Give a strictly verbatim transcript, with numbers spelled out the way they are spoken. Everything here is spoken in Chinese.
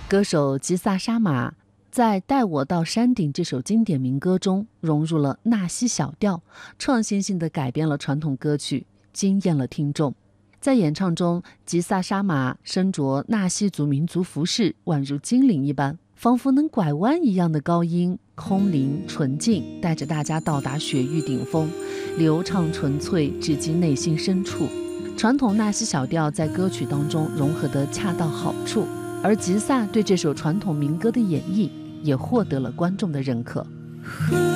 歌手吉萨沙马在《带我到山顶》这首经典民歌中融入了纳西小调，创新性地改编了传统歌曲，惊艳了听众。在演唱中，吉萨沙马身着纳西族民族服饰，宛如精灵一般，仿佛能拐弯一样的高音，空灵纯净，带着大家到达雪域顶峰，流畅纯粹，直击内心深处。传统纳西小调在歌曲当中融合得恰到好处，而吉萨对这首传统民歌的演绎也获得了观众的认可。